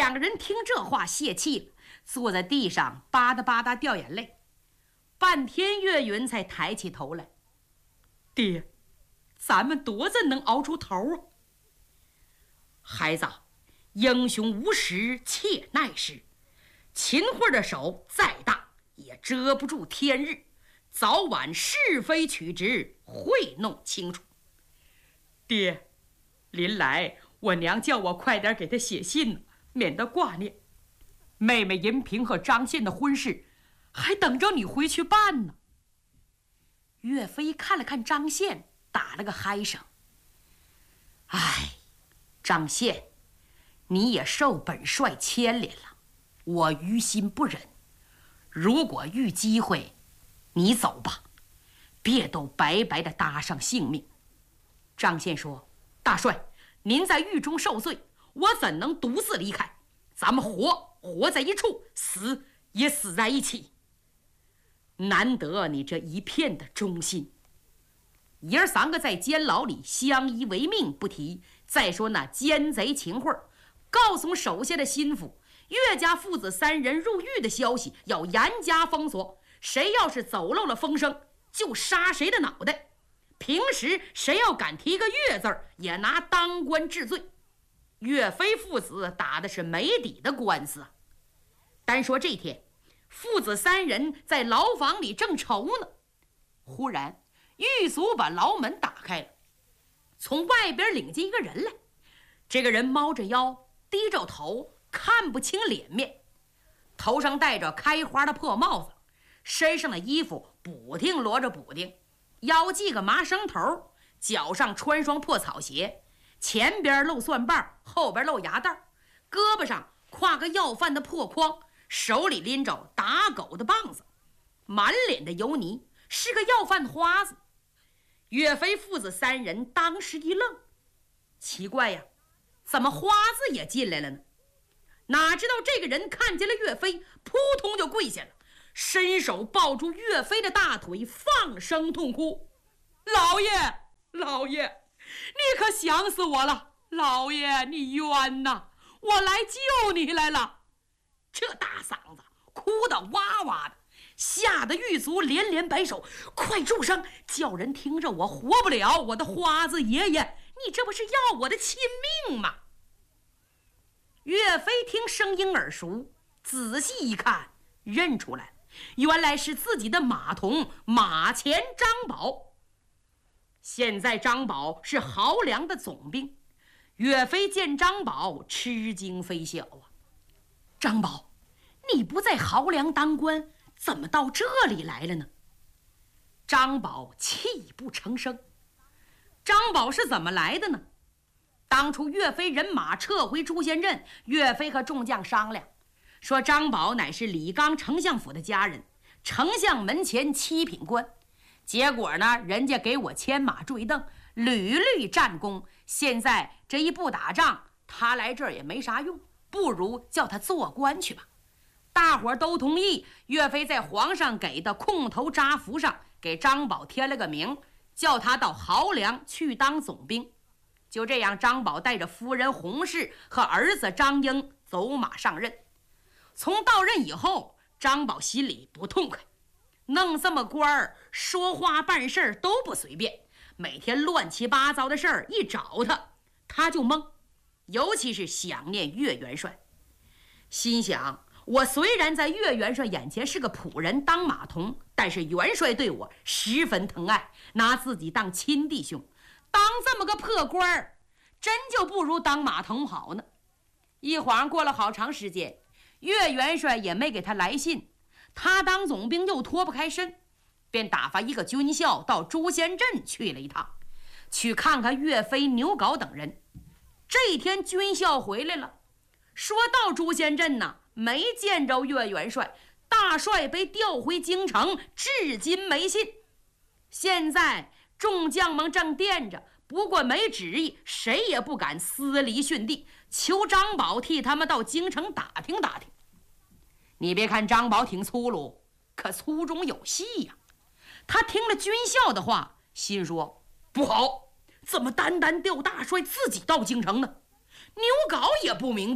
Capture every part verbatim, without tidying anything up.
两个人听这话泄气了，坐在地上吧嗒吧嗒掉眼泪。半天岳云才抬起头来：“爹，咱们多怎能熬出头啊？”孩子，英雄无时且耐时，秦桧的手再大也遮不住天日，早晚是非曲直，会弄清楚。爹，临来我娘叫我快点给她写信呢，免得挂念。妹妹银萍和张宪的婚事还等着你回去办呢。岳飞看了看张宪，打了个嗨声：“哎，张宪，你也受本帅牵连了，我于心不忍。如果遇机会，你走吧，别都白白的搭上性命。”张宪说：“大帅，您在狱中受罪，我怎能独自离开？咱们活活在一处，死也死在一起。难得你这一片的忠心。”爷儿三个在监牢里相依为命不提，再说那奸贼秦桧告诉手下的心腹，岳家父子三人入狱的消息要严加封锁，谁要是走漏了风声，就杀谁的脑袋。平时谁要敢提个岳字儿，也拿当官治罪。岳飞父子打的是没底的官司啊。单说这天，父子三人在牢房里正愁呢，忽然狱卒把牢门打开了，从外边领进一个人来。这个人猫着腰，低着头，看不清脸面，头上戴着开花的破帽子，身上的衣服补丁摞着补丁，腰系个麻绳头，脚上穿双破草鞋，前边露蒜瓣，后边露牙袋，胳膊上挎个要饭的破筐，手里拎着打狗的棒子，满脸的油泥，是个要饭花子。岳飞父子三人当时一愣，奇怪呀，怎么花子也进来了呢？哪知道这个人看见了岳飞，扑通就跪下了，伸手抱住岳飞的大腿，放声痛哭：“老爷，老爷，你可想死我了！老爷，你冤呐！我来救你来了！”这大嗓子哭得哇哇的，吓得狱卒连连摆手：“快住声，叫人听着我活不了！我的花子爷爷，你这不是要我的亲命吗？”岳飞听声音耳熟，仔细一看，认出来，原来是自己的马童马前张宝。现在张宝是豪良的总兵，岳飞见张宝吃惊非小啊。“张宝，你不在豪良当官，怎么到这里来了呢？”张宝泣不成声。张宝是怎么来的呢？当初岳飞人马撤回朱仙镇，岳飞和众将商量，说张宝乃是李纲丞相府的家人，丞相门前七品官。结果呢，人家给我牵马坠镫，屡屡战功，现在这一不打仗，他来这儿也没啥用，不如叫他做官去吧。大伙儿都同意，岳飞在皇上给的空头札符上给张宝添了个名，叫他到豪良去当总兵。就这样，张宝带着夫人洪氏和儿子张英走马上任。从到任以后，张宝心里不痛快，弄这么官儿，说话办事儿都不随便，每天乱七八糟的事儿一找他，他就懵，尤其是想念岳元帅，心想：我虽然在岳元帅眼前是个仆人当马童，但是元帅对我十分疼爱，拿自己当亲弟兄，当这么个破官儿，真就不如当马童好呢。一晃过了好长时间，岳元帅也没给他来信，他当总兵又脱不开身，便打发一个军校到朱仙镇去了一趟，去看看岳飞、牛皋等人。这天军校回来了，说到朱仙镇呢，没见着岳元帅，大帅被调回京城，至今没信。现在众将们正惦着，不过没旨意，谁也不敢私离训地，求张宝替他们到京城打听打听。你别看张宝挺粗鲁，可粗中有细呀、啊。他听了军校的话，心说不好，怎么单单调大帅自己到京城呢？牛皋也不明白，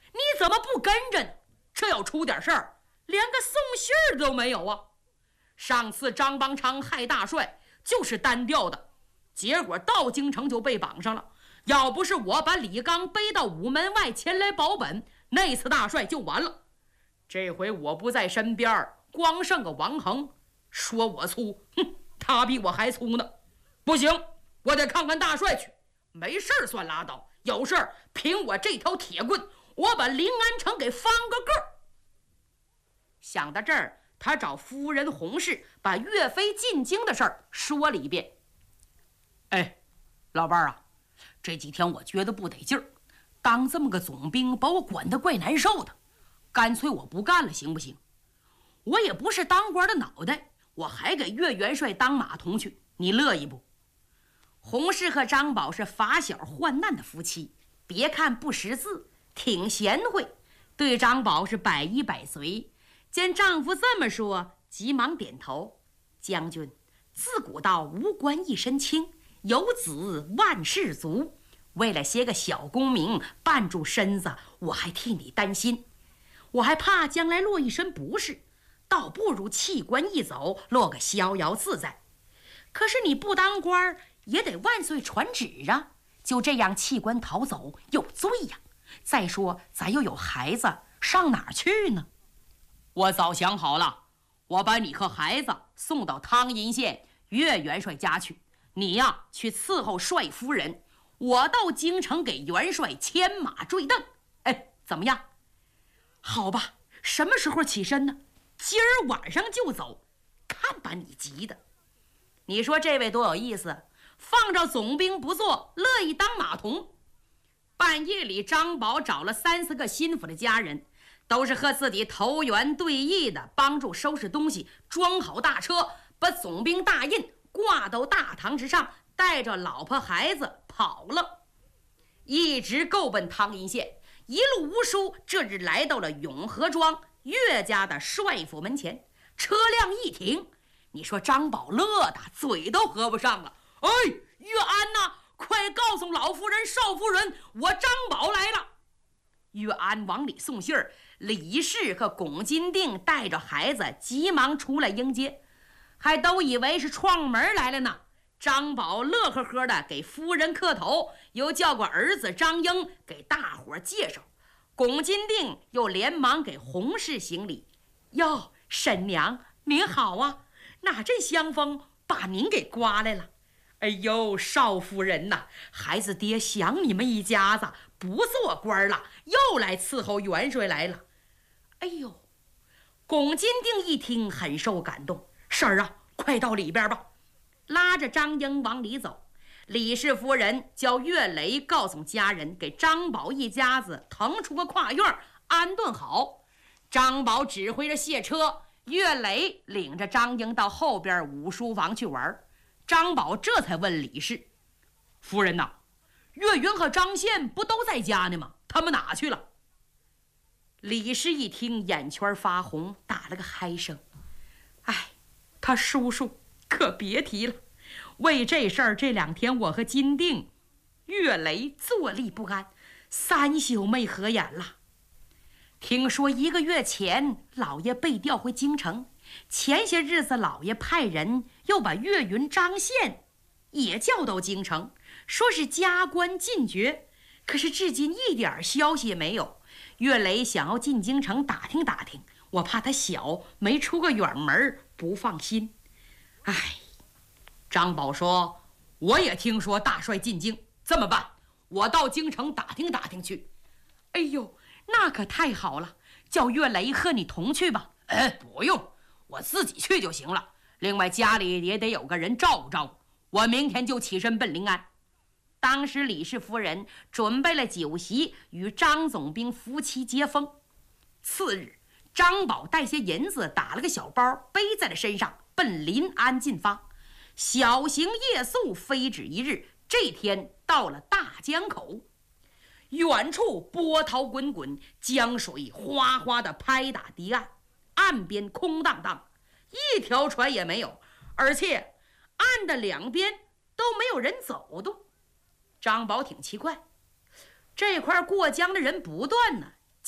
你怎么不跟着呢？这要出点事儿，连个送信儿都没有啊！上次张邦昌害大帅就是单调的，结果到京城就被绑上了。要不是我把李刚背到午门外前来保本，那次大帅就完了。这回我不在身边，光剩个王恒，说我粗，哼，他比我还粗呢。不行，我得看看大帅去。没事算拉倒，有事儿凭我这条铁棍，我把临安城给翻个个儿。想到这儿，他找夫人洪氏把岳飞进京的事儿说了一遍。哎，老伴儿啊，这几天我觉得不得劲儿，当这么个总兵把我管得怪难受的，干脆我不干了行不行？我也不是当官的脑袋，我还给岳元帅当马童去，你乐意不？洪氏和张宝是发小患难的夫妻，别看不识字，挺贤惠，对张宝是百依百随。见丈夫这么说，急忙点头。将军，自古道无官一身轻，有子万事足。为了些个小功名绊住身子，我还替你担心，我还怕将来落一身不是，倒不如弃官一走，落个逍遥自在。可是你不当官也得万岁传旨啊，就这样弃官逃走有罪呀。再说咱又有孩子，上哪儿去呢？我早想好了，我把你和孩子送到汤阴县岳元帅家去，你呀去伺候帅夫人，我到京城给元帅牵马坠镫。哎，怎么样？好吧，什么时候起身呢？今儿晚上就走，看把你急的。你说这位多有意思，放着总兵不做，乐意当马童。半夜里，张宝找了三四个心腹的家人，都是和自己投缘对弈的，帮助收拾东西，装好大车，把总兵大印挂到大堂之上，带着老婆孩子跑了，一直够奔汤阴县，一路无疏。这日来到了永和庄岳家的帅府门前，车辆一停，你说张宝乐的嘴都合不上了。哎，岳安呐，快告诉老夫人少夫人，我张宝来了。岳安往里送信儿，李氏和龚金定带着孩子急忙出来迎接，还都以为是撞门来了呢。张宝乐呵呵的给夫人磕头，又叫过儿子张英给大伙介绍。龚金定又连忙给洪氏行礼：“哟，婶娘您好啊，哪阵香风把您给刮来了？哎呦，少夫人呐，孩子爹想你们一家子，不做官了，又来伺候元帅来了。”哎呦，龚金定一听很受感动：“婶儿啊，快到里边吧。”拉着张英往里走。李氏夫人叫岳雷告诉家人，给张宝一家子腾出个跨院安顿好。张宝指挥着卸车，岳雷领着张英到后边五书房去玩。张宝这才问李氏：“夫人呐，岳云和张宪不都在家呢吗？他们哪去了？”李氏一听眼圈发红，打了个嗨声：“哎，他叔叔可别提了，为这事儿这两天我和金定、岳雷坐立不安，三宿没合眼了。听说一个月前老爷被调回京城，前些日子老爷派人又把岳云、张宪也叫到京城，说是加官进爵，可是至今一点消息也没有。岳雷想要进京城打听打听，我怕他小没出个远门，不放心。哎。”张宝说：“我也听说大帅进京，这么办？我到京城打听打听去。”哎呦，那可太好了，叫岳雷和你同去吧。哎，不用，我自己去就行了。另外家里也得有个人照顾照顾。我明天就起身奔临安。当时李氏夫人准备了酒席，与张总兵夫妻接风。次日，张宝带些银子打了个小包，背在了身上，奔临安进发。小行夜宿，非止一日。这天到了大江口，远处波涛滚滚，江水哗哗地拍打堤岸，岸边空荡荡，一条船也没有，而且岸的两边都没有人走动。张宝挺奇怪，这块过江的人不断呢，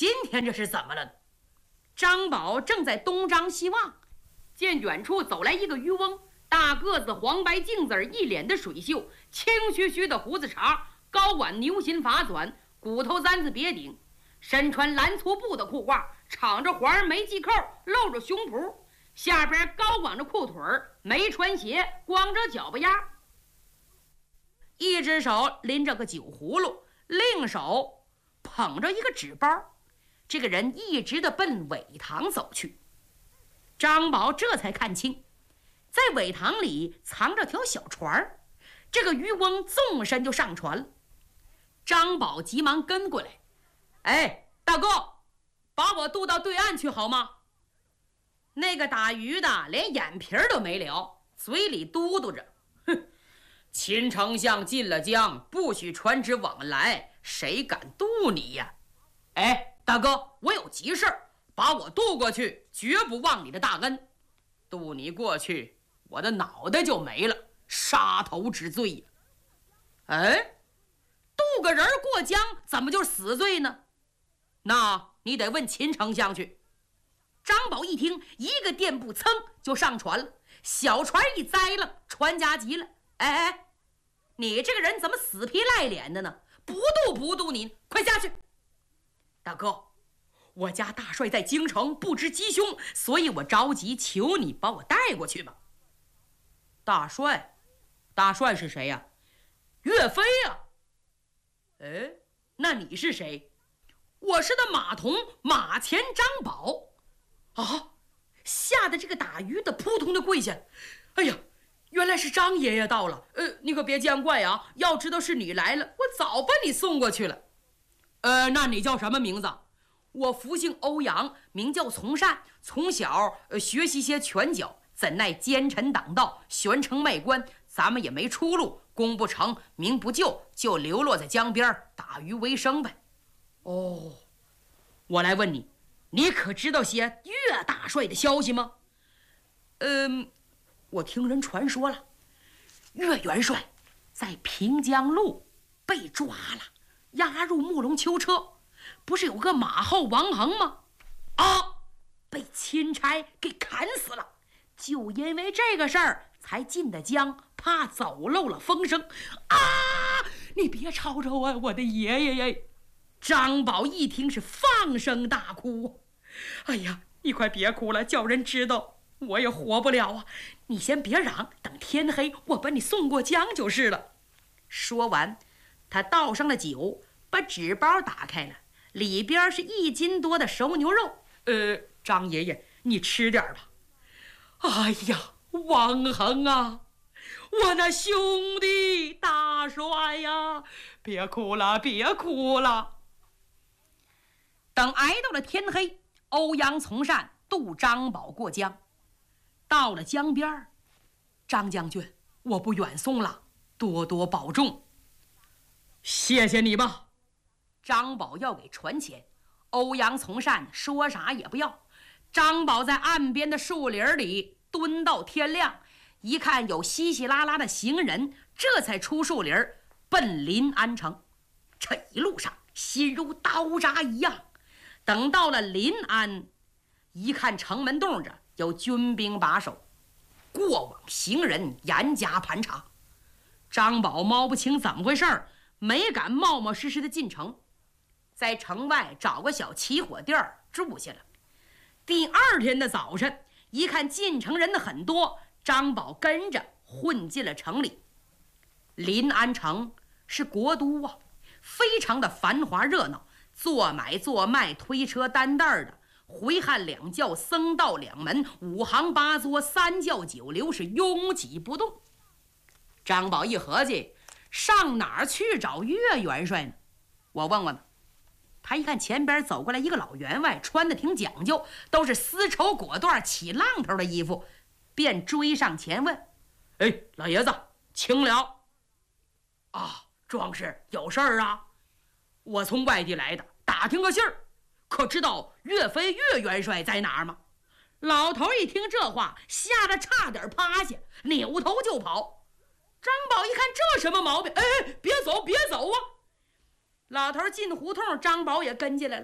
今天这是怎么了？张宝正在东张西望，见远处走来一个渔翁，大个子，黄白净子，一脸的水锈，青须须的胡子茬，高挽牛心发卷，骨头簪子别顶，身穿蓝粗布的裤褂，敞着环没系扣，露着胸脯，下边高挽着裤腿，没穿鞋，光着脚巴丫，一只手拎着个酒葫芦，另手捧着一个纸包。这个人一直的奔苇塘走去。张宝这才看清，在苇塘里藏着条小船，这个渔翁纵身就上船了。张宝急忙跟过来，哎，大哥，把我渡到对岸去好吗？那个打鱼的连眼皮都没了，嘴里嘟嘟着，哼，秦丞相进了江，不许船只往来，谁敢渡你呀？哎，大哥，我有急事，把我渡过去，绝不忘你的大恩。渡你过去，我的脑袋就没了，杀头之罪呀！哎，渡个人过江，怎么就死罪呢？那你得问秦丞相去。张宝一听，一个垫步，噌就上船了。小船一栽了，船家急了：“哎哎，你这个人怎么死皮赖脸的呢？不渡不渡你，快下去！”大哥，我家大帅在京城，不知吉凶，所以我着急，求你把我带过去吧。大帅？大帅是谁呀？岳飞呀。哎，那你是谁？我是那马童马前张宝。啊！吓得这个打鱼的扑通的跪下。哎呀，原来是张爷爷到了。呃，你可别见怪啊，要知道是你来了，我早把你送过去了。呃，那你叫什么名字？我福姓欧阳，名叫从善，从小、呃、学习些拳脚，怎奈奸臣党盗，悬城卖官，咱们也没出路，功不成，名不就，就流落在江边打鱼为生呗。哦，我来问你，你可知道些岳大帅的消息吗？嗯，我听人传说了，岳元帅在平江路被抓了，押入木龙囚车。不是有个马号王恒吗？啊，被钦差给砍死了。就因为这个事儿才进的江，怕走漏了风声。啊，你别吵吵啊，我的爷爷呀！张宝一听是放声大哭。哎呀，你快别哭了，叫人知道我也活不了啊！你先别嚷，等天黑我把你送过江就是了。说完，他倒上了酒，把纸包打开了，里边是一斤多的熟牛肉。呃，张爷爷，你吃点吧。哎呀，王恒啊，我那兄弟大帅呀，别哭了，别哭了。等挨到了天黑，欧阳从善渡张宝过江，到了江边，张将军，我不远送了，多多保重。谢谢你吧。张宝要给船钱，欧阳从善说啥也不要。张宝在岸边的树林里蹲到天亮，一看有稀稀拉拉的行人，这才出树林奔临安城。这一路上心如刀扎一样。等到了临安，一看城门洞着有军兵把守，过往行人严加盘查。张宝摸不清怎么回事，没敢冒冒失失的进城，在城外找个小起火店住下了。第二天的早晨，一看进城人的很多，张宝跟着混进了城里。临安城是国都啊，非常的繁华热闹，做买做卖，推车担担的，回汉两教，僧道两门，五行八作，三教九流，是拥挤不动。张宝一合计，上哪儿去找岳元帅呢？我问问吧。他一看前边走过来一个老员外，穿的挺讲究，都是丝绸裹缎起浪头的衣服，便追上前问：“哎，老爷子，请了。”啊，壮士，有事儿啊？我从外地来的，打听个信儿，可知道岳飞岳元帅在哪儿吗？老头一听这话，吓得差点趴下，扭头就跑。张宝一看这什么毛病，哎，别走别走啊！老头进胡同，张宝也跟进来了。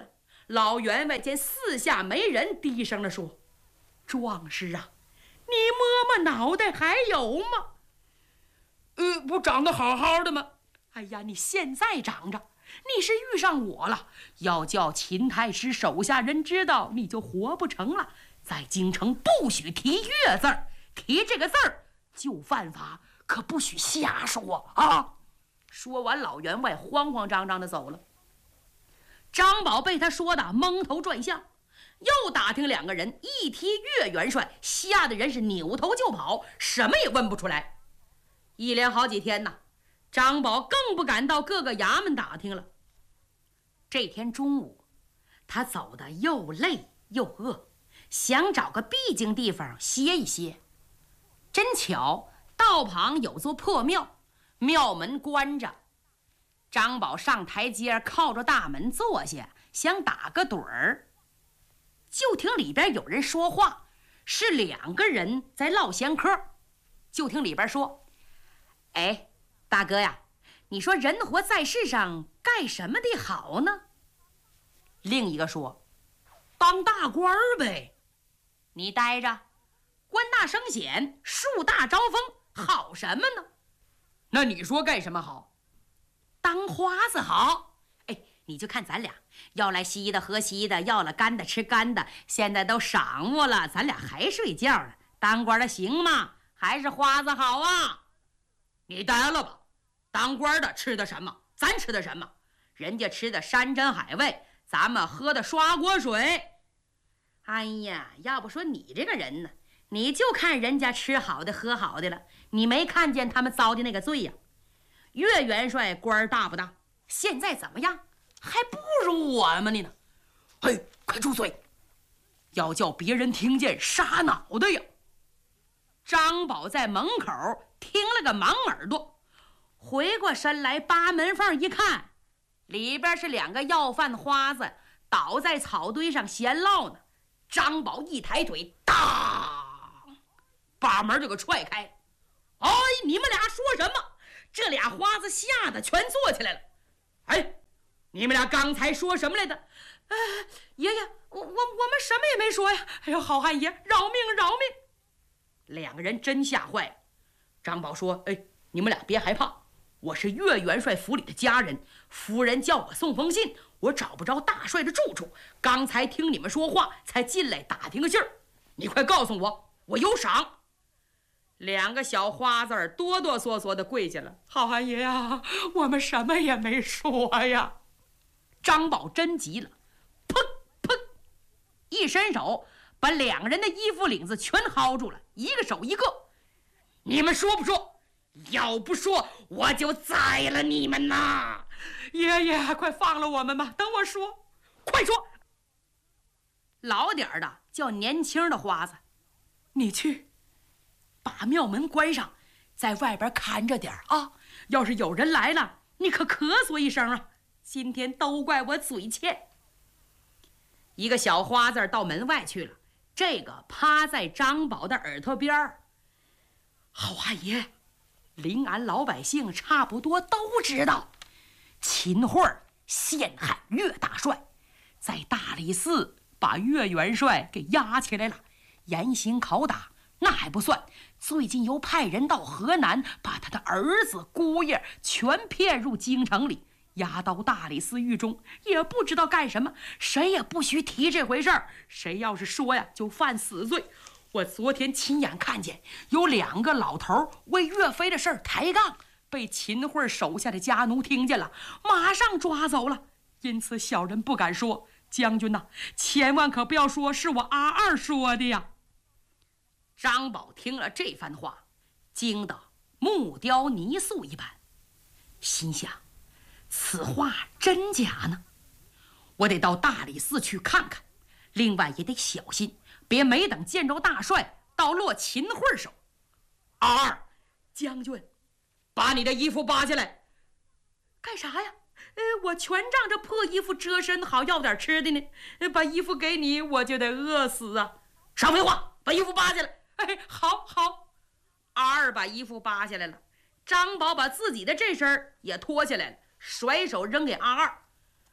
老员外见四下没人，低声地说：“壮士啊，你摸摸脑袋还有吗？”“呃，不长得好好的吗？”“哎呀，你现在长着，你是遇上我了。要叫秦太师手下人知道，你就活不成了。在京城不许提月字儿，提这个字儿就犯法，可不许瞎说啊！”说完，老员外慌慌张张地走了。张宝被他说的蒙头转向，又打听两个人，一提岳元帅，吓得人是扭头就跑，什么也问不出来。一连好几天呢，张宝更不敢到各个衙门打听了。这天中午，他走得又累又饿，想找个僻静地方歇一歇。真巧，道旁有座破庙，庙门关着。张宝上台阶，靠着大门坐下，想打个盹儿。就听里边有人说话，是两个人在唠闲嗑。就听里边说：“哎，大哥呀，你说人活在世上干什么的好呢？”另一个说：“当大官儿呗。”“你待着，官大升显，树大招风，好什么呢？”“那你说干什么好？”“当花子好。哎，你就看咱俩，要来稀的喝稀的，要了干的吃干的，现在都晌午了，咱俩还睡觉呢。当官的行吗？还是花子好啊？”“你呆了吧？当官的吃的什么？咱吃的什么？人家吃的山珍海味，咱们喝的刷锅水。哎呀，要不说你这个人呢，你就看人家吃好的喝好的了，你没看见他们遭的那个罪呀？岳元帅官大不大？现在怎么样？还不如我们呢。嘿，快住嘴！要叫别人听见杀脑袋呀！”张宝在门口听了个忙耳朵，回过身来扒门缝一看，里边是两个要饭花子倒在草堆上闲唠呢。张宝一抬腿，当，把门就给踹开。“哎，你们俩说什么？”这俩花子吓得全坐起来了。“哎，你们俩刚才说什么来着？”“呃，爷爷，我我我们什么也没说呀。”“哎呦，好汉爷，饶命饶命！”两个人真吓坏了。张宝说：“哎，你们俩别害怕，我是岳元帅府里的家人，夫人叫我送封信，我找不着大帅的住处，刚才听你们说话，才进来打听个信儿。你快告诉我，我有赏。”两个小花子儿哆哆嗦嗦的跪下了。“好汉爷呀，我们什么也没说呀。”张宝真急了，砰砰一伸手，把两个人的衣服领子全薅住了，一个手一个。“你们说不说？要不说，我就宰了你们呐！”“爷爷，快放了我们吧，等我说。”“快说！”老点儿的叫年轻的花子：“你去把庙门关上，在外边看着点啊！要是有人来了，你可咳嗽一声啊！今天都怪我嘴欠。”一个小花子到门外去了，这个趴在张宝的耳朵边儿：“好汉爷，临安老百姓差不多都知道，秦桧陷害岳大帅，在大理寺把岳元帅给押起来了，严刑拷打。那还不算，最近又派人到河南，把他的儿子姑爷全骗入京城里，押到大理寺狱中，也不知道干什么，谁也不许提这回事儿，谁要是说呀，就犯死罪。我昨天亲眼看见有两个老头为岳飞的事儿抬杠，被秦桧手下的家奴听见了，马上抓走了。因此小人不敢说，将军呐、啊，千万可不要说是我阿二说的呀。”张宝听了这番话，惊得木雕泥塑一般，心想：此话真假呢？我得到大理寺去看看，另外也得小心，别没等见着大帅，到落秦桧手。“阿二，将军，把你的衣服扒下来。”“干啥呀？呃，我全仗着破衣服遮身，好要点吃的呢。把衣服给你，我就得饿死啊！”“少废话，把衣服扒下来。”“哎，好好。”阿二把衣服扒下来了，张宝把自己的这身也脱下来了，甩手扔给阿二。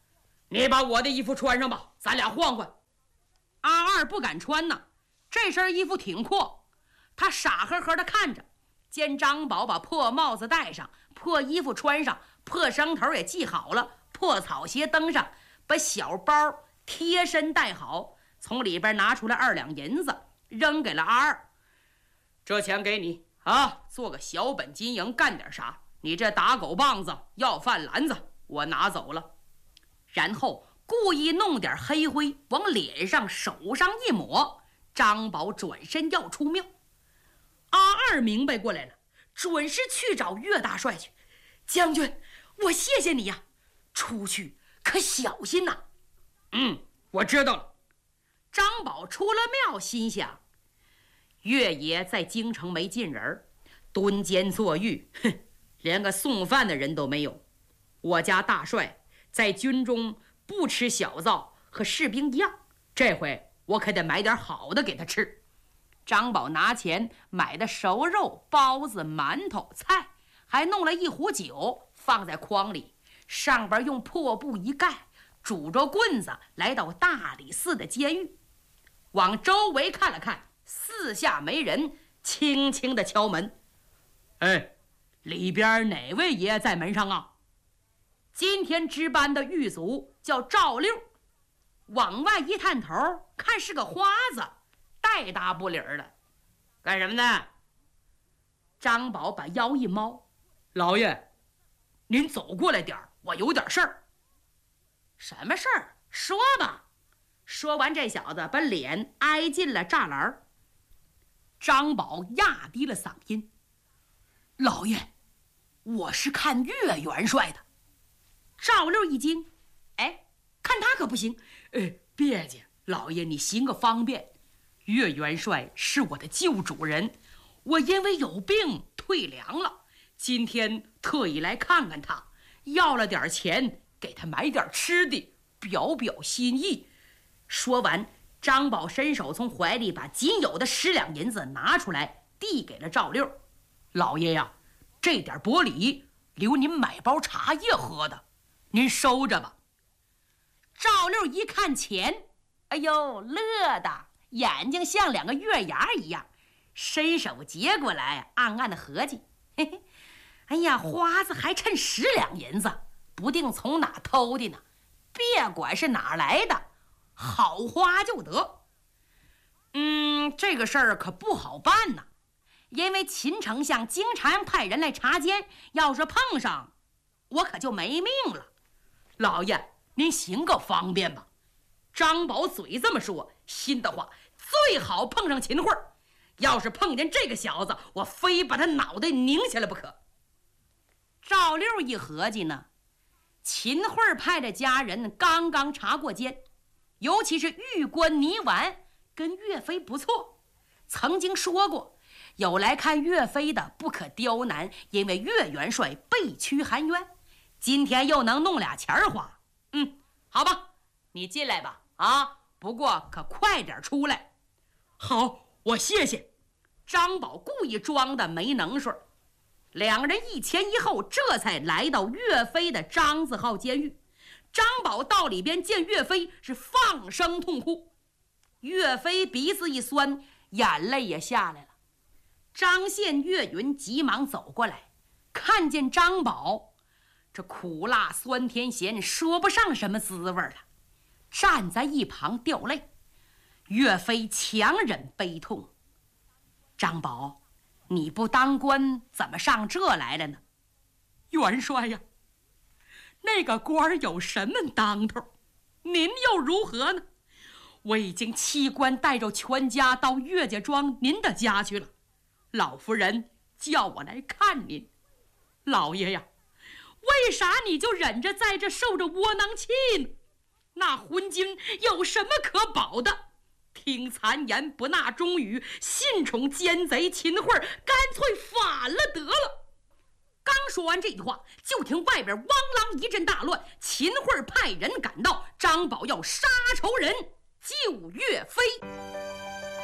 你把我的衣服穿上吧，咱俩换换。阿二不敢穿呢，这身衣服挺阔，他傻呵呵地看着，见张宝把破帽子戴上，破衣服穿上，破绳头也系好了，破草鞋蹬上，把小包贴身带好，从里边拿出来二两银子，扔给了阿二。这钱给你啊，做个小本经营，干点啥？你这打狗棒子要饭篮子我拿走了。然后故意弄点黑灰往脸上手上一抹，张宝转身要出庙。阿二明白过来了，准是去找岳大帅去。将军，我谢谢你呀，出去可小心呐。嗯，我知道了。张宝出了庙，心想岳爷在京城没近人，蹲监坐狱，哼，连个送饭的人都没有。我家大帅在军中不吃小灶，和士兵一样，这回我可得买点好的给他吃。张宝拿钱买的熟肉、包子、馒头、菜，还弄了一壶酒放在筐里，上边用破布一盖，拄着棍子来到大理寺的监狱，往周围看了看，四下没人，轻轻地敲门。哎，里边哪位爷在门上啊？今天值班的狱卒叫赵六，往外一探头，看是个花子，带大不理儿的。干什么呢？张宝把腰一猫，老爷，您走过来点儿，我有点事儿。什么事儿？说吧。说完，这小子把脸挨进了栅栏。张宝压低了嗓音：老爷，我是看岳元帅的。赵六一惊：哎，看他可不行。呃，别介，老爷你行个方便，岳元帅是我的旧主人，我因为有病退凉了，今天特意来看看他，要了点钱给他买点吃的，表表心意。说完，张宝伸手从怀里把仅有的十两银子拿出来，递给了赵六。老爷呀，这点薄礼留您买包茶叶喝的，您收着吧。赵六一看钱，哎呦，乐的眼睛像两个月牙一样，伸手接过来，暗暗的合计，嘿嘿，哎呀，花子还趁十两银子，不定从哪偷的呢，别管是哪来的，好花就得。嗯，这个事儿可不好办呐，因为秦丞相经常派人来查监，要是碰上，我可就没命了。老爷，您行个方便吧。张宝嘴这么说，心的话最好碰上秦桧儿，要是碰见这个小子，我非把他脑袋拧下来不可。赵六一合计呢，秦桧儿派的家人刚刚查过监，尤其是玉官倪绾跟岳飞不错，曾经说过有来看岳飞的不可刁难，因为岳元帅被屈含冤，今天又能弄俩钱花。嗯，好吧，你进来吧，啊，不过可快点出来。好，我谢谢。张宝故意装的没能水，两人一前一后，这才来到岳飞的张字号监狱。张宝到里边见岳飞是放声痛哭，岳飞鼻子一酸，眼泪也下来了。张宪、岳云急忙走过来，看见张宝，这苦辣酸甜咸说不上什么滋味了，站在一旁掉泪。岳飞强忍悲痛：张宝，你不当官怎么上这来了呢？元帅呀，那个官有什么当头，您又如何呢？我已经弃官，带着全家到岳家庄您的家去了，老夫人叫我来看您。老爷呀，为啥你就忍着在这受着窝囊气呢？那昏君有什么可保的？听谗言，不纳忠语，信宠奸贼秦桧，干脆反了得了。刚说完这句话，就听外边汪啷一阵大乱，秦桧派人赶到，张宝要杀仇人救岳飞。